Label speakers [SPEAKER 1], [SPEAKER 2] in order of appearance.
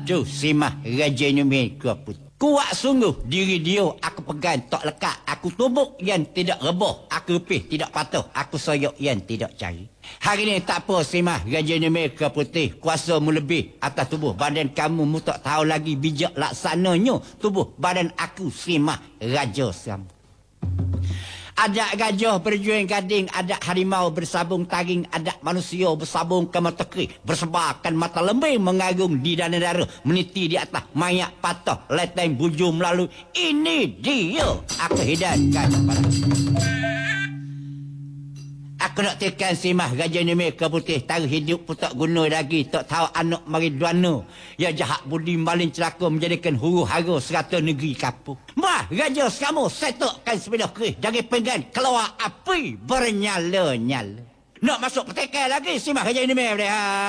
[SPEAKER 1] tu simah Raja Nyumi Kuaput. Kuat sungguh diri dia, aku pegang tak lekat, aku tumbuk yang tidak reboh, aku pih tidak patuh, aku soyok yang tidak cari. Hari ni tak apa simah Raja Nyumi Putih, kuasa mu lebih atas tubuh badan kamu, mu tak tahu lagi bijak laksananya tubuh badan aku simah Raja Sam. Adat gajah berjuang gading, adat harimau bersabung taring, adat manusia bersabung ke mata keri, bersebarkan mata lembing mengagung di dana darah, meniti di atas mayat patah, leteng bujur melalui. Ini dia aku hidangkan pada. Aku nak tekan simah Raja Nyumi Putih, taruh hidup pun tak guna lagi, tak tahu anak mari duana. Ya jahat budi maling celaka menjadikan huru hara serata negeri kapur. Mah Raja kamu setukkan sepeda kerih dari pinggan keluar api bernyala-nyala. Nak masuk petekan lagi simah Raja Nyumi Putih.